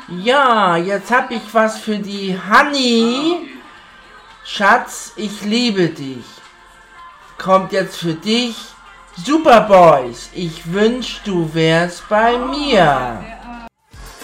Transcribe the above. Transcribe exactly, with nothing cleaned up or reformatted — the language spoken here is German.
Ja, jetzt hab ich was für die Honey. Schatz, ich liebe dich. Kommt jetzt für dich Superboys. Ich wünsch, du wärst bei mir.